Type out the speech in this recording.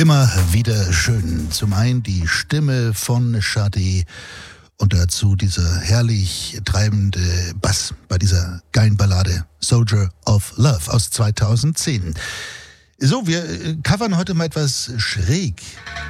Immer wieder schön. Zum einen die Stimme von Sade und dazu dieser herrlich treibende Bass bei dieser geilen Ballade Soldier of Love aus 2010. So, wir covern heute mal etwas schräg.